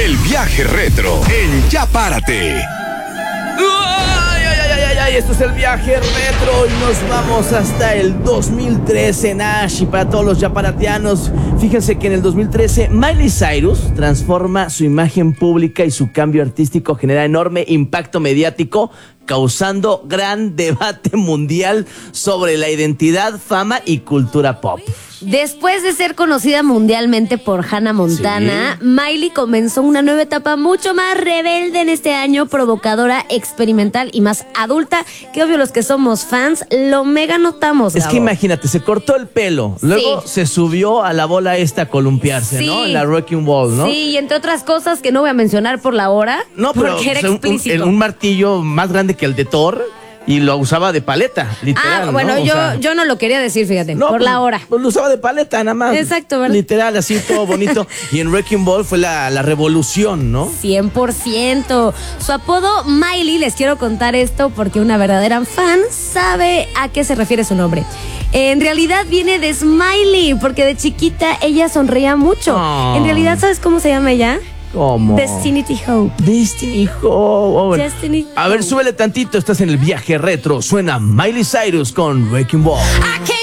El viaje retro en Ya Párate. Esto es el viaje retro y nos vamos hasta el 2013, Nash. Y para todos los yaparatianos, fíjense que en el 2013 Miley Cyrus transforma su imagen pública y su cambio artístico genera enorme impacto mediático, causando gran debate mundial sobre la identidad, fama y cultura pop. Después de ser conocida mundialmente por Hannah Montana, sí, Miley comenzó una nueva etapa mucho más rebelde en este año, provocadora, experimental y más adulta, que obvio los que somos fans lo mega notamos. Es que imagínate, se cortó el pelo, luego se subió a la bola esta a columpiarse, ¿no? En la Wrecking Ball, ¿no? Sí, y entre otras cosas que no voy a mencionar por la hora, no, pero porque era explícito. Un martillo más grande que el de Thor. Y lo usaba de paleta, literal. Bueno, ¿no? yo no lo quería decir, fíjate, por la hora. Pues lo usaba de paleta nada más. Exacto, ¿verdad? Literal, así todo bonito. Y en Wrecking Ball fue la revolución, ¿no? 100%. Su apodo Miley, les quiero contar esto porque una verdadera fan sabe a qué se refiere su nombre. En realidad viene de Smiley, porque de chiquita ella sonreía mucho. Oh. En realidad, ¿sabes cómo se llama ella? ¿Cómo? Destiny Hope. Destiny Hope. Destiny A ver, súbele tantito. Estás en el viaje retro. Suena Miley Cyrus con Wrecking Ball.